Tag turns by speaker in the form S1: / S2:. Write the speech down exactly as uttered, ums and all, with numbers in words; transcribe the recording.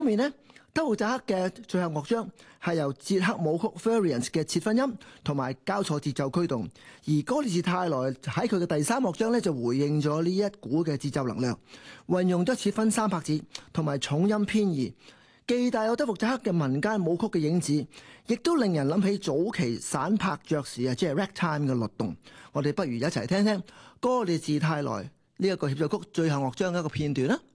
S1: 面呢，德魯扎克嘅最後樂章係由捷克舞曲 Variants 嘅切分音同埋交錯節奏驅動，而哥列治泰萊喺佢嘅第三樂章呢，就回應咗呢一股嘅節奏能量，運用咗切分三拍子同埋重音偏移，既帶有德魯扎克嘅民間舞曲嘅影子，亦都令人諗起早期散拍爵士啊，即係 ragtime 嘅律動。我哋不如一齊聽聽哥列治泰萊呢一個協奏曲最後樂章嘅一個片段啦。